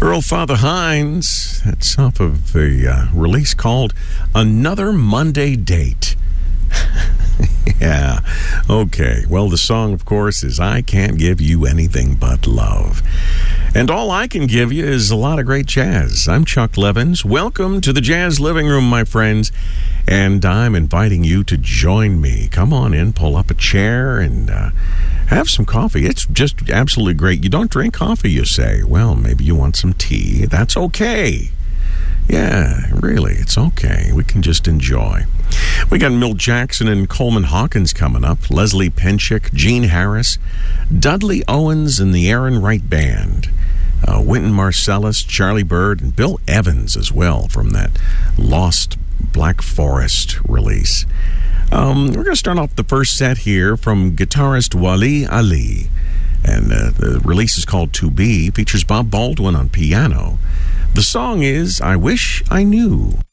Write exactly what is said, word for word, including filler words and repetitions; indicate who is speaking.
Speaker 1: Earl Father Hines. That's off of a uh, release called Another Monday Date. Yeah, okay. Well, the song, of course, is I Can't Give You Anything But Love. And all I can give you is a lot of great jazz. I'm Chuck Levins. Welcome to the Jazz Living Room, my friends. And I'm inviting you to join me. Come on in, pull up a chair, and uh, have some coffee. It's just absolutely great. You don't drink coffee, you say. Well, maybe you want some tea. That's okay. Yeah, really, it's okay. We can just enjoy. We got Milt Jackson and Coleman Hawkins coming up. Leslie Penchick, Gene Harris, Dudley Owens and the Aaron Wright Band. Uh, Wynton Marsalis, Charlie Bird, and Bill Evans as well from that Lost Black Forest release. Um, we're going to start off the first set here from guitarist Wally Ali. And uh, the release is called To Be, features Bob Baldwin on piano. The song is I Wish I Knew.